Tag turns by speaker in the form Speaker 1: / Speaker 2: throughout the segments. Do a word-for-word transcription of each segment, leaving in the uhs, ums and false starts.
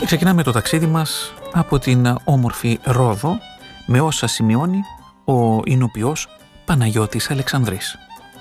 Speaker 1: Ξεκινάμε το ταξίδι μας από την όμορφη Ρόδο με όσα σημειώνει ο ηνοποιός Παναγιώτης Αλεξανδρής.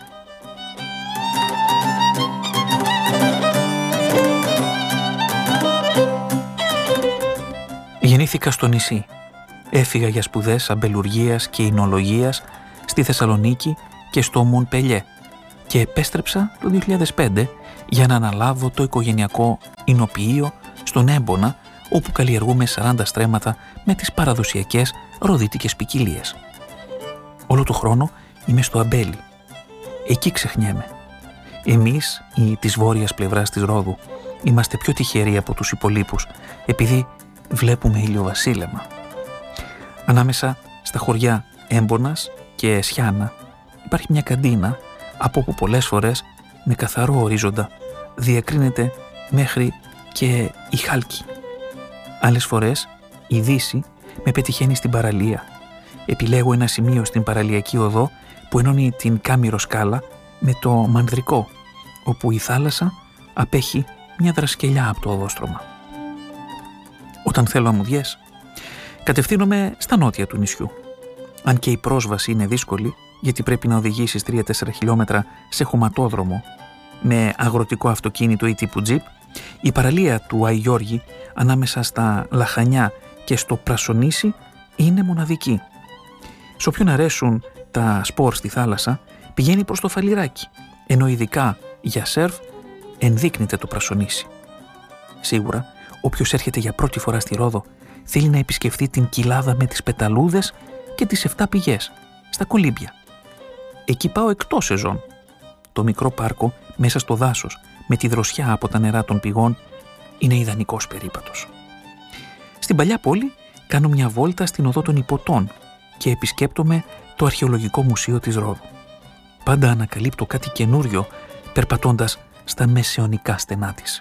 Speaker 1: Γεννήθηκα στο νησί. Έφυγα για σπουδές αμπελουργίας και εινολογίας στη Θεσσαλονίκη και στο Μοντπελιέ και επέστρεψα το δύο χιλιάδες πέντε για να αναλάβω το οικογενειακό εινοποιείο στον Έμπονα, όπου καλλιεργούμε σαράντα στρέμματα με τις παραδοσιακές ροδίτικες ποικιλίες. Όλο το χρόνο είμαι στο Αμπέλι. Εκεί ξεχνιέμαι. Εμείς, οι της βόρειας πλευράς της Ρόδου, είμαστε πιο τυχεροί από τους υπολείπους, επειδή βλέπουμε ηλιοβασίλεμα. Ανάμεσα στα χωριά Έμπονας και Σιάνα υπάρχει μια καντίνα, από όπου πολλές φορές με καθαρό ορίζοντα διακρίνεται μέχρι και η Χάλκη. Άλλες φορές η Δύση με πετυχαίνει στην παραλία. Επιλέγω ένα σημείο στην παραλιακή οδό που ενώνει την Κάμηρο Σκάλα με το Μανδρικό, όπου η θάλασσα απέχει μια δρασκελιά από το οδόστρωμα. Όταν θέλω αμμουδιές, κατευθύνομαι στα νότια του νησιού. Αν και η πρόσβαση είναι δύσκολη, γιατί πρέπει να οδηγήσεις τρία τέσσερα χιλιόμετρα σε χωματόδρομο με αγροτικό αυτοκίνητο ή τύπου τζιπ, η παραλία του Άι Γιώργη ανάμεσα στα Λαχανιά και στο Πρασονήσι είναι μοναδική. Σε όποιον αρέσουν τα σπορ στη θάλασσα, πηγαίνει προς το Φαλιράκι, ενώ ειδικά για σερφ ενδείκνυται το Πρασονήσι. Σίγουρα, όποιος έρχεται για πρώτη φορά στη Ρόδο θέλει να επισκεφθεί την κοιλάδα με τις πεταλούδες και τις εφτά πηγές, στα Κολύμπια. Εκεί πάω εκτός σεζόν. Το μικρό πάρκο μέσα στο δάσος με τη δροσιά από τα νερά των πηγών είναι ιδανικός περίπατος. Στην παλιά πόλη κάνω μια βόλτα στην οδό των Υποτών και επισκέπτομαι το αρχαιολογικό μουσείο της Ρόδου. Πάντα ανακαλύπτω κάτι καινούριο περπατώντας στα μεσαιωνικά στενά της.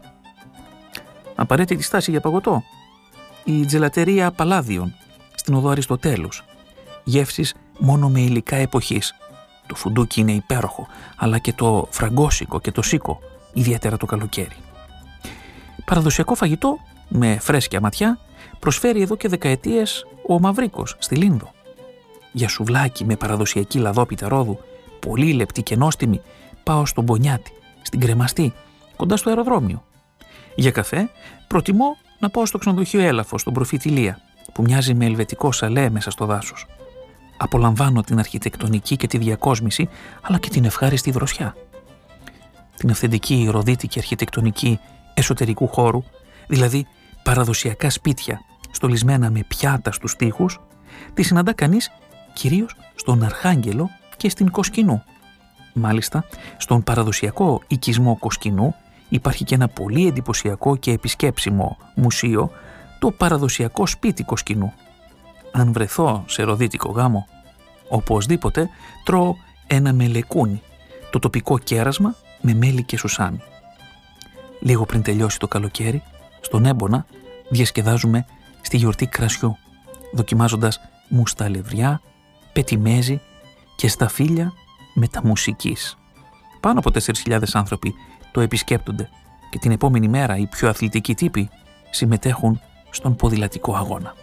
Speaker 1: Απαραίτητη στάση για παγωτό. Η τζελατερία Παλάδιων στην οδό Αριστοτέλους. Γεύσεις μόνο με υλικά εποχής. Το φουντούκι είναι υπέροχο, αλλά και το φραγκόσικο και το σίκο, ιδιαίτερα το καλοκαίρι. Παραδοσιακό φαγητό με φρέσκια ματιά προσφέρει εδώ και δεκαετίες ο Μαυρίκος στη Λίνδο. Για σουβλάκι με παραδοσιακή λαδόπιτα Ρόδου, πολύ λεπτή και νόστιμη, πάω στον Μπονιάτη, στην Κρεμαστή, κοντά στο αεροδρόμιο. Για καφέ προτιμώ να πάω στο ξενοδοχείο Έλαφος, στον Προφήτη Λία, που μοιάζει με ελβετικό σαλέ μέσα στο δάσος. Απολαμβάνω την αρχιτεκτονική και τη διακόσμηση, αλλά και την ευχάριστη δροσιά. Την αυθεντική ροδίτικη αρχιτεκτονική εσωτερικού χώρου, δηλαδή παραδοσιακά σπίτια στολισμένα με πιάτα στους τοίχους, τη συναντά κανείς κυρίως στον Αρχάγγελο και στην Κοσκινού. Μάλιστα, στον παραδοσιακό οικισμό Κοσκινού υπάρχει και ένα πολύ εντυπωσιακό και επισκέψιμο μουσείο, το παραδοσιακό σπίτι Κοσκινού. Αν βρεθώ σε ροδίτικο γάμο, οπωσδήποτε τρώω ένα μελεκούνι, το τοπικό κέρασμα με μέλι και σουσάμι. Λίγο πριν τελειώσει το καλοκαίρι, στον Έμπονα διασκεδάζουμε στη γιορτή κρασιού, δοκιμάζοντας μουσταλευριά, πετιμέζι και σταφύλια μεταμουσικής. Πάνω από τέσσερις χιλιάδες άνθρωποι το επισκέπτονται και την επόμενη μέρα οι πιο αθλητικοί τύποι συμμετέχουν στον ποδηλατικό αγώνα.